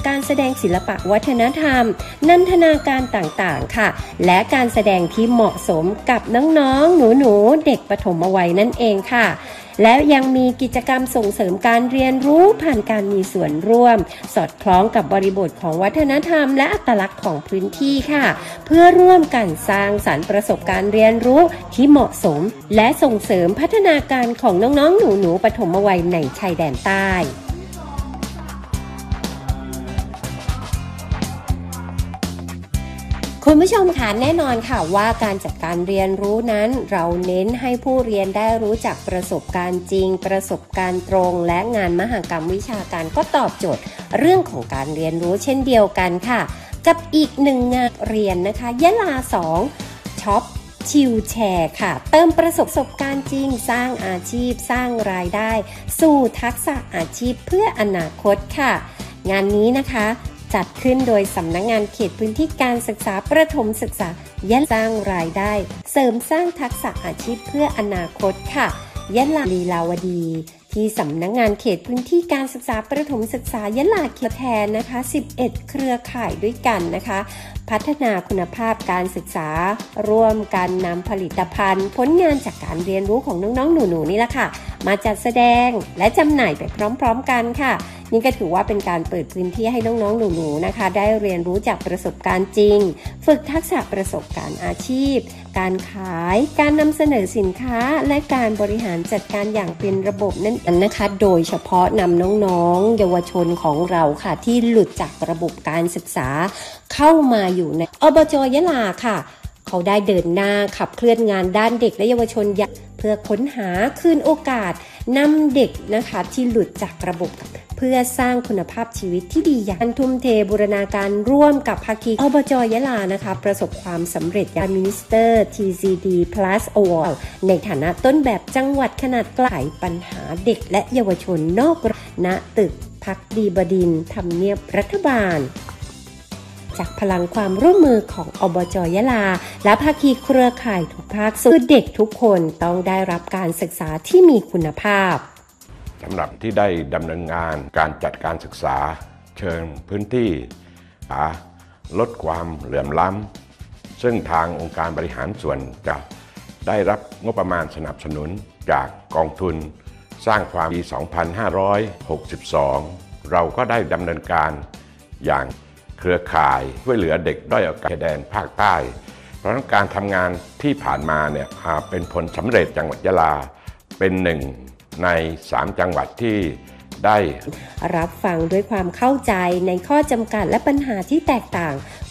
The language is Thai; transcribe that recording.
การแสดงศิลปะวัฒนธรรมนันทนาการต่างๆค่ะและการแสดงที่เหมาะสมกับน้องๆหนูๆเด็กปฐมวัยนั่นเองค่ะและยังมีกิจกรรมส่งเสริมการเรียนรู้ผ่านการมีส่วนร่วมสอดคล้องกับบริบทของวัฒนธรรมและอัตลักษณ์ของพื้นที่ค่ะเพื่อร่วมกันสร้างสรรค์ประสบการณ์เรียนรู้ที่เหมาะสมและส่งเสริมพัฒนาการของน้องๆหนูๆปฐมวัยในชายแดนใต้คุณผู้ชมค่ะแน่นอนค่ะว่าการจัดการเรียนรู้นั้นเราเน้นให้ผู้เรียนได้รู้จักประสบการณ์จริงประสบการณ์ตรงและงานมหกรรมวิชาการก็ตอบโจทย์เรื่องของการเรียนรู้เช่นเดียวกันค่ะกับอีกหนึ่งงานเรียนนะคะยะลา2ช็อปชิลแชร์ค่ะเติมประสบการณ์จริงสร้างอาชีพสร้างรายได้สู่ทักษะอาชีพเพื่ออนาคตค่ะงานนี้นะคะจัดขึ้นโดยสำนักงานเขตพื้นที่การศึกษาประถมศึกษายะลาสร้างรายได้เสริมสร้างทักษะอาชีพเพื่ออนาคตค่ะยะลาลีลาวดีที่สำนักงานเขตพื้นที่การศึกษาประถมศึกษายะลาเขตแทนนะคะ11เครือข่ายด้วยกันนะคะพัฒนาคุณภาพการศึกษาร่วมกันนำผลิตภัณฑ์ผลงานจากการเรียนรู้ของน้องๆหนูๆนี่แหละค่ะมาจัดแสดงและจำหน่ายไปพร้อมๆกันค่ะนี่ก็ถือว่าเป็นการเปิดพื้นที่ให้น้องๆหนูๆนะคะได้เรียนรู้จากประสบการณ์จริงฝึกทักษะประสบการณ์อาชีพการขายการนำเสนอสินค้าและการบริหารจัดการอย่างเป็นระบบนั่นนะคะโดยเฉพาะนำน้องๆเยาวชนของเราค่ะที่หลุดจากระบบการศึกษาเข้ามาอยู่ในอบจ.ยะลาค่ะเขาได้เดินหน้าขับเคลื่อนงานด้านเด็กและเยาวชนเพื่อค้นหาคืนโอกาสนำเด็กนะคะที่หลุดจากระบบเพื่อสร้างคุณภาพชีวิตที่ดีอย่างทุ่มเทบูรณาการร่วมกับภาคีอบจ.ยะลานะคะประสบความสำเร็จอย่าง Minister TCD Plus Award ในฐานะต้นแบบจังหวัดขนาดไกลปัญหาเด็กและเยาวชนนอกณตึกภักดีบดินทร์ทำเนียบรัฐบาลจากพลังความร่วมมือของอบจ.ยะลาและภาคีเครือข่ายทุกภาคส่วนเด็กทุกคนต้องได้รับการศึกษาที่มีคุณภาพสำหรับที่ได้ดำเนินงานการจัดการศึกษาเชิงพื้นที่ลดความเหลื่อมล้ำซึ่งทางองค์การบริหารส่วนจะได้รับงบประมาณสนับสนุนจากกองทุนสร้างความปี 2562 เราก็ได้ดำเนินการอย่างเครือข่ายช่วยเหลือเด็กด้อยโอกาสชายแดนภาคใต้เพราะฉะนั้นการทำงานที่ผ่านมาเนี่ยเป็นผลสำเร็จจังหวัดยะลาเป็นหนึ่งใน3จังหวัดที่ได้รับฟังด้วยความเข้าใจในข้อจำกัดและปัญหาที่แตกต่าง